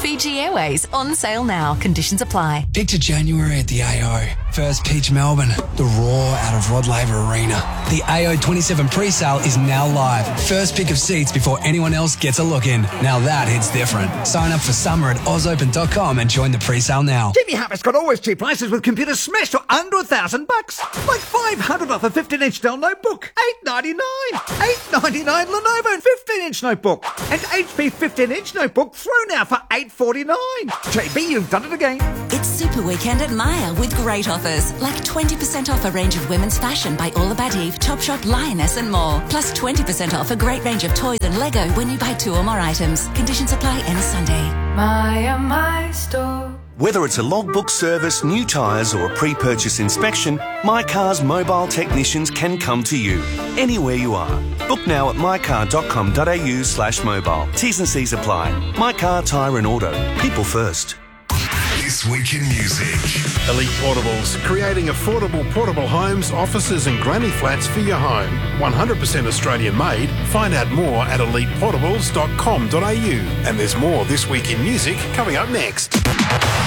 Fiji Airways, on sale now. Conditions apply. Picture January at the AO. First pitch Melbourne. The roar out of Rod Laver Arena. The AO 27 pre-sale is now live. First pick of seats before anyone else gets a look in. Now that hits different. Sign up for summer at ausopen.com and join the pre-sale now. Jimmy Harris got always cheap prices with computers smashed for under $1,000. Like $500 off a 15-inch Dell notebook. $899. $899 Lenovo 15-inch notebook. And HP 15-inch notebook thrown out for $849. JB, you've done it again. It's Super Weekend at Myer with great offers, like 20% off a range of women's fashion by All About Eve, Topshop, Lioness and more. Plus 20% off a great range of toys and Lego when you buy 2 or more items. Conditions apply any Sunday. Myer, my store. Whether it's a logbook service, new tyres or a pre-purchase inspection, My Car's mobile technicians can come to you, anywhere you are. Book now at mycar.com.au/mobile. T's and C's apply. My Car, Tyre and Auto. People first. This Week in Music. Elite Portables, creating affordable portable homes, offices and granny flats for your home. 100% Australian made. Find out more at eliteportables.com.au. And there's more This Week in Music coming up next.